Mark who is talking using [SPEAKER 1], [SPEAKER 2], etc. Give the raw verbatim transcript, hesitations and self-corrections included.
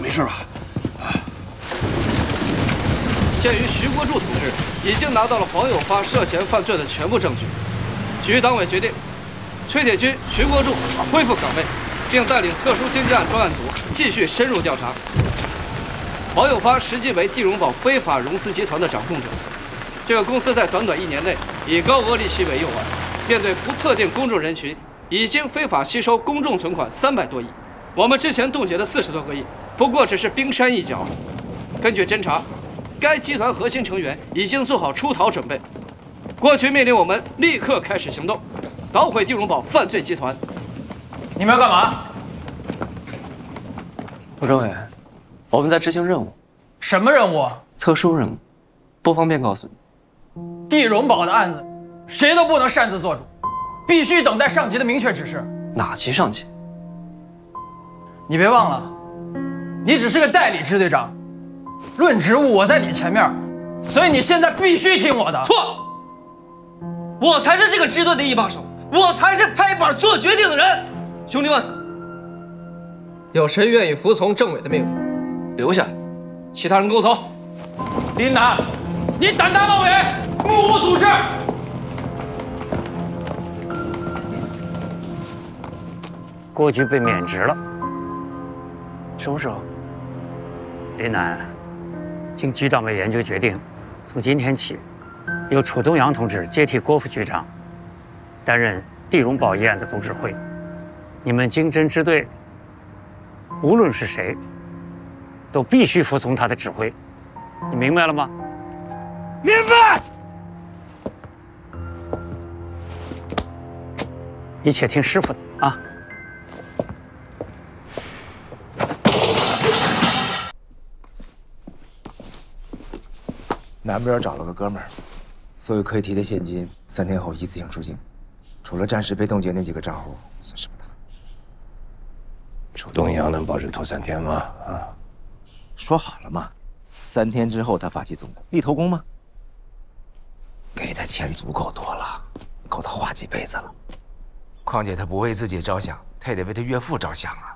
[SPEAKER 1] 没事吧？啊。鉴于徐国柱同志已经拿到了黄有发涉嫌犯罪的全部证据，局党委决定，崔铁军、徐国柱恢复岗位，并带领特殊经济案专案组继续深入调查。黄有发实际为地荣宝非法融资集团的掌控者。这个公司在短短一年内，以高额利息为诱饵，面对不特定公众人群，已经非法吸收公众存款三百多亿。我们之前冻结的四十多个亿，不过只是冰山一角。根据侦查，该集团核心成员已经做好出逃准备。国局命令我们立刻开始行动，捣毁地荣宝犯罪集团。
[SPEAKER 2] 你们要干嘛？
[SPEAKER 1] 副政委，我们在执行任务。
[SPEAKER 2] 什么任务？
[SPEAKER 1] 特殊任务，不方便告诉你。
[SPEAKER 2] 地荣宝的案子，谁都不能擅自做主，必须等待上级的明确指示。
[SPEAKER 1] 哪级上级？
[SPEAKER 2] 你别忘了，你只是个代理支队长，论职务我在你前面，所以你现在必须听我的。
[SPEAKER 1] 错，我才是这个支队的一把手，我才是拍板做决定的人。兄弟们，有谁愿意服从政委的命令？留下，其他人跟我走。
[SPEAKER 2] 林楠，你胆大妄为，目无组织。
[SPEAKER 3] 郭局被免职了。
[SPEAKER 1] 什么时候？
[SPEAKER 3] 林楠，经局党委研究决定，从今天起，由楚东阳同志接替郭副局长，担任地荣宝一案的总指挥。你们经侦支队，无论是谁，都必须服从他的指挥。你明白了吗？
[SPEAKER 1] 明白。
[SPEAKER 3] 一切听师傅的啊。
[SPEAKER 4] 南边找了个哥们儿，所有可以提的现金三天后一次性出境，除了暂时被冻结那几个账户，损失不大。
[SPEAKER 5] 楚东阳能保证拖三天吗？啊，
[SPEAKER 4] 说好了嘛，三天之后他发起总攻，立头功吗？给他钱足够多了，够他花几辈子了。况且他不为自己着想，他也得为他岳父着想啊。